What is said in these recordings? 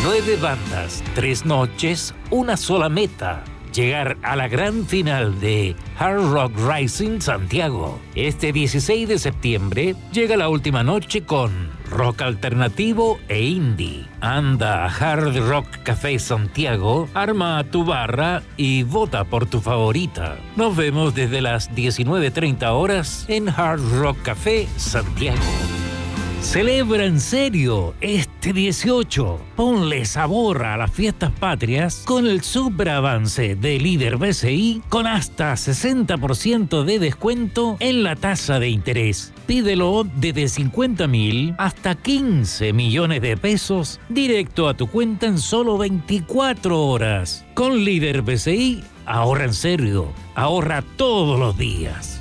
9 bandas, 3 noches, una sola meta. Llegar a la gran final de Hard Rock Rising Santiago. Este 16 de septiembre llega la última noche con rock alternativo e indie. Anda a Hard Rock Café Santiago, arma tu barra y vota por tu favorita. Nos vemos desde las 19:30 horas en Hard Rock Café Santiago. Celebra en serio este 18. Ponle sabor a las fiestas patrias con el superavance de Líder BCI con hasta 60% de descuento en la tasa de interés. Pídelo desde 50.000 hasta 15 millones de pesos directo a tu cuenta en solo 24 horas. Con Líder BCI, ahorra en serio, ahorra todos los días.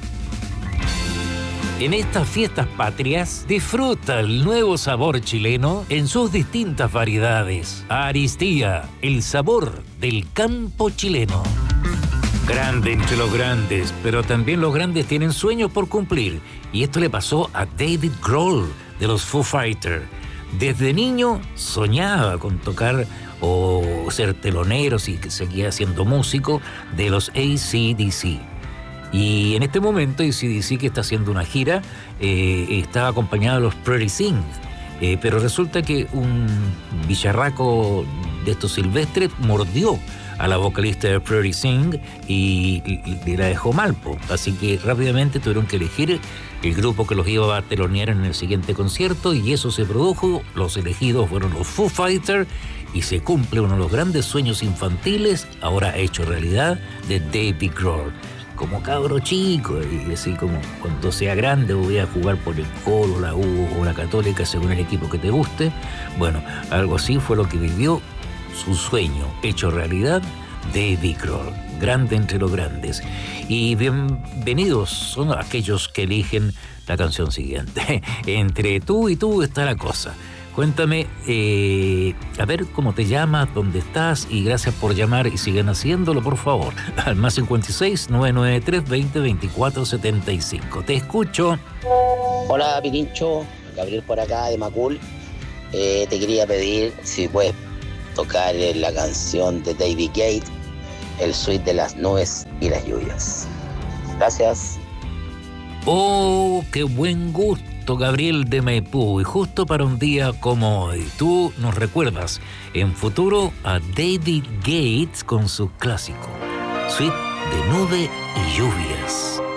En estas fiestas patrias, disfruta el nuevo sabor chileno en sus distintas variedades. Aristía, el sabor del campo chileno. Grande entre los grandes, pero también los grandes tienen sueños por cumplir. Y esto le pasó a David Grohl de los Foo Fighters. Desde niño soñaba con tocar o ser telonero, si seguía siendo músico, de los AC/DC. Y en este momento AC/DC, que está haciendo una gira, estaba acompañado de los Pretty Things. Pero resulta que un bicharraco de estos silvestres mordió a la vocalista de Pretty Things y la dejó mal, po. Así que rápidamente tuvieron que elegir el grupo que los iba a telonear en el siguiente concierto, y eso se produjo. Los elegidos fueron los Foo Fighters y se cumple uno de los grandes sueños infantiles, ahora hecho realidad, de David Grohl. Como cabro chico, y así como cuando sea grande voy a jugar por el Colo, la U o la Católica, según el equipo que te guste. Bueno, algo así fue lo que vivió, su sueño hecho realidad, David Grohl, grande entre los grandes. Y bienvenidos son aquellos que eligen la canción siguiente. Entre tú y tú está la cosa. Cuéntame, a ver cómo te llamas, dónde estás, y gracias por llamar y sigan haciéndolo, por favor. Al más 56 993 20 24 75. Te escucho. Hola, Pirincho. Gabriel por acá de Macul. Te quería pedir si puedes tocar la canción de David Gates, el suite de las nubes y las lluvias. Gracias. Oh, qué buen gusto, Gabriel de Maipú, y justo para un día como hoy. Tú nos recuerdas en futuro a David Gates con su clásico Suite de Nube y Lluvias.